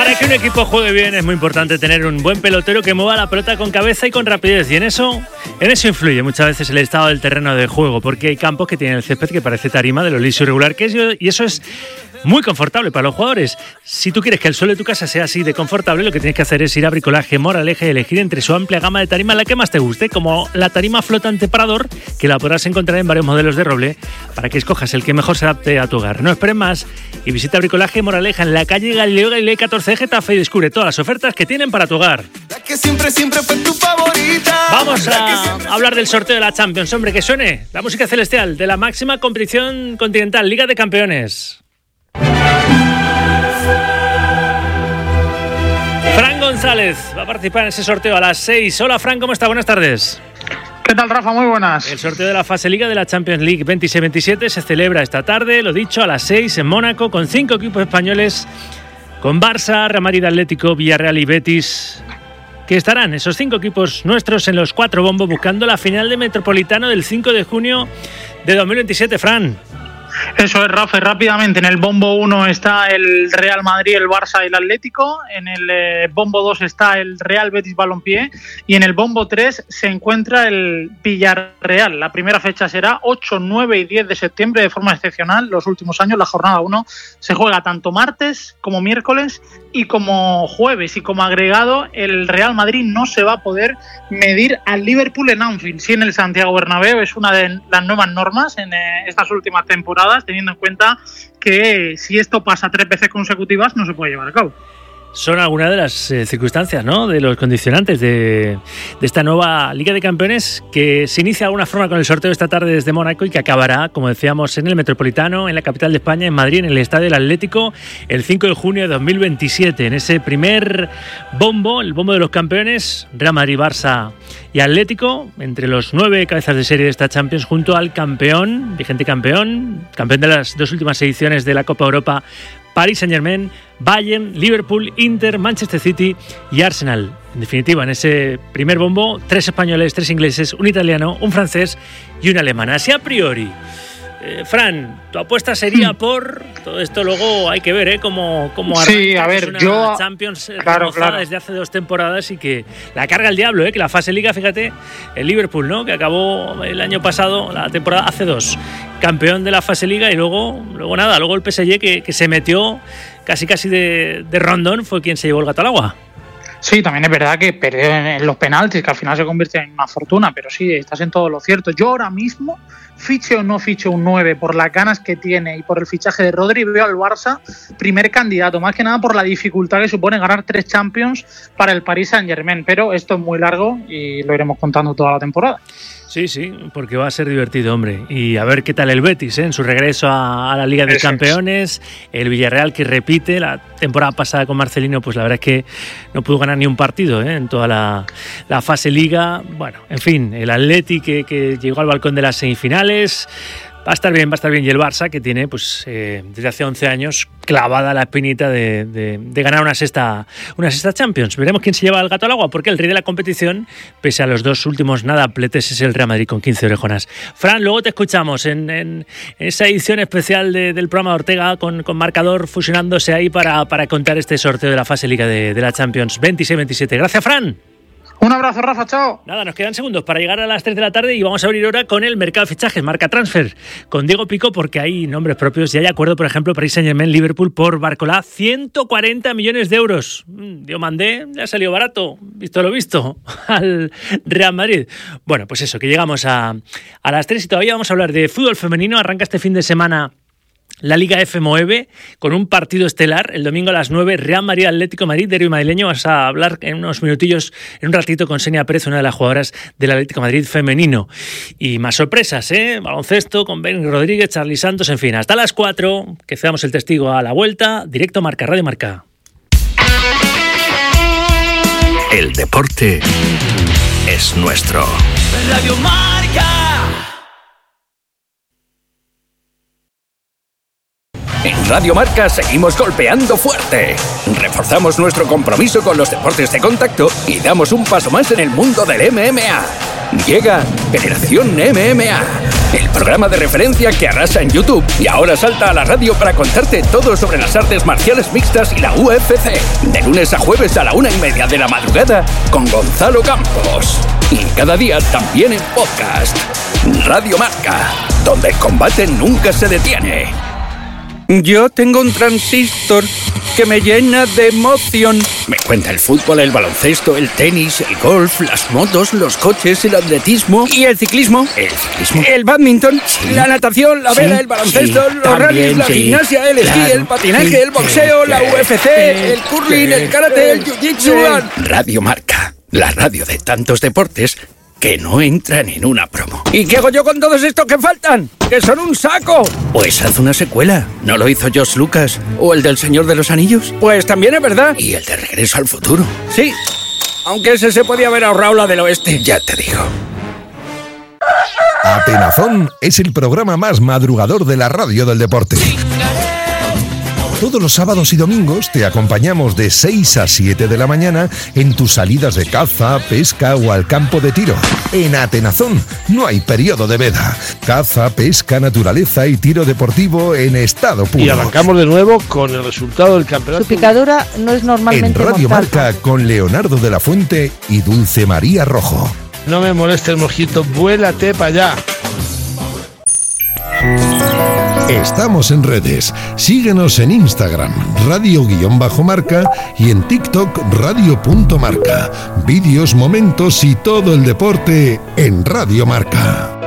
Para que un equipo juegue bien es muy importante tener un buen pelotero que mueva la pelota con cabeza y con rapidez, y en eso influye muchas veces el estado del terreno de juego, porque hay campos que tienen el césped que parece tarima de lo liso y regular que es, y eso es muy confortable para los jugadores. Si tú quieres que el suelo de tu casa sea así de confortable, lo que tienes que hacer es ir a Bricolaje Moraleja y elegir entre su amplia gama de tarima la que más te guste, como la tarima flotante Parador, que la podrás encontrar en varios modelos de roble, para que escojas el que mejor se adapte a tu hogar. No esperes más y visita Bricolaje Moraleja en la calle Galileo Galilei 14 de Getafe y descubre todas las ofertas que tienen para tu hogar. La que siempre fue tu favorita. Vamos a hablar del sorteo de la Champions. Hombre, que suene la música celestial de la máxima competición continental, Liga de Campeones. Fran González va a participar en ese sorteo a las 6. Hola, Fran, ¿cómo está? Buenas tardes. ¿Qué tal, Rafa? Muy buenas. El sorteo de la fase Liga de la Champions League 26-27 se celebra esta tarde, lo dicho, a las 6 en Mónaco, con 5 equipos españoles, con Barça, Real Madrid, Atlético, Villarreal y Betis, que estarán esos 5 equipos nuestros en los 4 bombos buscando la final de Metropolitano del 5 de junio de 2027, Fran. Eso es, Rafa, y rápidamente en el bombo 1 está el Real Madrid, el Barça y el Atlético, en el bombo 2 está el Real Betis Balompié y en el bombo 3 se encuentra el Villarreal. La primera fecha será 8, 9 y 10 de septiembre de forma excepcional. Los últimos años la jornada 1 se juega tanto martes como miércoles y como jueves, y como agregado el Real Madrid no se va a poder medir al Liverpool en Anfield, sí en el Santiago Bernabéu. Es una de las nuevas normas en estas últimas temporadas, teniendo en cuenta que si esto pasa 3 veces consecutivas no se puede llevar a cabo. Son algunas de las circunstancias, ¿no?, de los condicionantes de esta nueva Liga de Campeones, que se inicia de alguna forma con el sorteo esta tarde desde Mónaco y que acabará, como decíamos, en el Metropolitano, en la capital de España, en Madrid, en el Estadio del Atlético, el 5 de junio de 2027. En ese primer bombo, el bombo de los campeones, Real Madrid, Barça y Atlético, entre los 9 cabezas de serie de esta Champions, junto al campeón, vigente campeón de las 2 últimas ediciones de la Copa Europa, Paris Saint-Germain, Bayern, Liverpool, Inter, Manchester City y Arsenal. En definitiva, en ese primer bombo, 3 españoles, 3 ingleses, un italiano, un francés y un alemán. Así a priori. Fran, tu apuesta sería por todo esto. Luego hay que ver cómo arranca. Sí, a ver, una yo Champions claro. desde hace 2 temporadas y que la carga el diablo, que la fase Liga, fíjate, el Liverpool, ¿no?, que acabó el año pasado, la temporada hace 2, campeón de la fase Liga, y luego el PSG que se metió casi de rondón, fue quien se llevó el gato al agua. Sí, también es verdad que perdió en los penaltis, que al final se convierte en una fortuna, pero sí, estás en todo lo cierto. Yo ahora mismo, fiche o no fiche un 9, por las ganas que tiene y por el fichaje de Rodri, veo al Barça primer candidato, más que nada por la dificultad que supone ganar 3 Champions para el Paris Saint-Germain, pero esto es muy largo y lo iremos contando toda la temporada. Sí, porque va a ser divertido, hombre. Y a ver qué tal el Betis, en su regreso a la Liga de Campeones. El Villarreal, que repite la temporada pasada con Marcelino, pues la verdad es que no pudo ganar ni un partido en toda la fase Liga. Bueno, en fin, el Atleti que llegó al balcón de las semifinales. Va a estar bien. Y el Barça, que tiene pues desde hace 11 años clavada la espinita de ganar una sexta Champions. Veremos quién se lleva el gato al agua, porque el rey de la competición, pese a los 2 últimos nadapletes, es el Real Madrid con 15 orejonas. Fran, luego te escuchamos en esa edición especial del programa de Ortega, con Marcador fusionándose ahí para contar este sorteo de la fase Liga de la Champions 26-27. Gracias, Fran. Un abrazo, Rafa, chao. Nada, nos quedan segundos para llegar a las 3 de la tarde y vamos a abrir ahora con el mercado de fichajes, Marca Transfer, con Diego Pico, porque hay nombres propios y hay acuerdo, por ejemplo, Paris Saint-Germain, Liverpool por Barcolá, 140 millones de euros. Diomandé le ha salido barato, visto lo visto, al Real Madrid. Bueno, pues eso, que llegamos a las 3 y todavía vamos a hablar de fútbol femenino. Arranca este fin de semana la Liga F9 con un partido estelar el domingo a las 9, Real Madrid Atlético Madrid, derbi madrileño. Vamos a hablar en unos minutillos, en un ratito, con Senia Pérez, una de las jugadoras del Atlético Madrid femenino. Y más sorpresas, baloncesto con Ben Rodríguez, Charly Santos, en fin, hasta las 4, que cedamos el testigo a la vuelta. Directo Marca, Radio Marca. El deporte es nuestro. Radio Marca. En Radio Marca seguimos golpeando fuerte. Reforzamos nuestro compromiso con los deportes de contacto y damos un paso más en el mundo del MMA. Llega Generación MMA. el programa de referencia que arrasa en YouTube y ahora salta a la radio para contarte todo sobre las artes marciales mixtas y la UFC. De lunes a jueves a la 1:30 de la madrugada con Gonzalo Campos. Y cada día también en podcast. Radio Marca, donde el combate nunca se detiene. Yo tengo un transistor que me llena de emoción. Me cuenta el fútbol, el baloncesto, el tenis, el golf, las motos, los coches, el atletismo y el ciclismo. El badminton, la natación, la vela, el baloncesto, los rallies, la gimnasia, el esquí, el patinaje, el boxeo, la UFC, el curling, el karate, el jiu-jitsu. Radio Marca, la radio de tantos deportes que no entran en una promo. ¿Y qué hago yo con todos estos que faltan? ¡Que son un saco! Pues haz una secuela. ¿No lo hizo George Lucas? ¿O el del Señor de los Anillos? Pues también es verdad. ¿Y el de Regreso al Futuro? Sí, aunque ese se podía haber ahorrado la del oeste. Ya te digo. Atenazón es el programa más madrugador de la radio del deporte. Todos los sábados y domingos te acompañamos de 6 a 7 de la mañana en tus salidas de caza, pesca o al campo de tiro. En Atenazón no hay periodo de veda. Caza, pesca, naturaleza y tiro deportivo en estado puro. Y arrancamos de nuevo con el resultado del campeonato. Su picadura no es normalmente en Radio mortal. Marca con Leonardo de la Fuente y Dulce María Rojo. No me moleste el mosquito, vuélate para allá. Estamos en redes. Síguenos en Instagram, radio_marca y en TikTok, radio.marca. Vídeos, momentos y todo el deporte en Radio Marca.